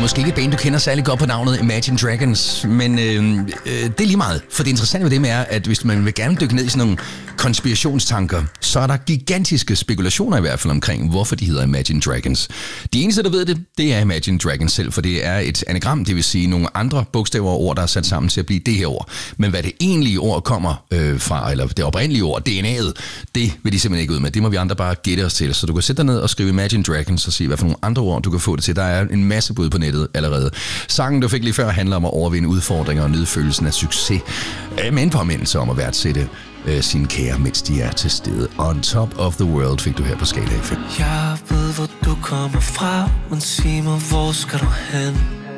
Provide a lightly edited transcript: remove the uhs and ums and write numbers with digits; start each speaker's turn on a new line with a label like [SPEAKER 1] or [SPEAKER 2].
[SPEAKER 1] måske ikke et band, du kender særlig godt på navnet Imagine Dragons, men det er lige meget. For det interessante ved dem er, at hvis man vil gerne dykke ned i sådan nogle konspirationstanker, så er der gigantiske spekulationer i hvert fald omkring, hvorfor de hedder Imagine Dragons. De eneste, der ved det, det er Imagine Dragons selv, for det er et anagram, det vil sige nogle andre bogstaver og ord, der er sat sammen til at blive det her ord. Men hvad det egentlige ord kommer fra, eller det oprindelige ord, DNA'et, det vil de simpelthen ikke ud med. Det må vi andre bare gætte os til. Så du kan sætte dig ned og skrive Imagine Dragons og se, hvad for nogle andre ord, du kan få det til. Der er en masse bud på nettet allerede. Sangen, du fik lige før, handler om at overvinde udfordringer og nyde følelsen af succes. Med en påmindelse om at værdsætte sine kære, mens de er til stede. On Top of the World fik du her på Skala FM.
[SPEAKER 2] Jeg ved, hvor du kommer fra, men sig mig, hvor skal du hen?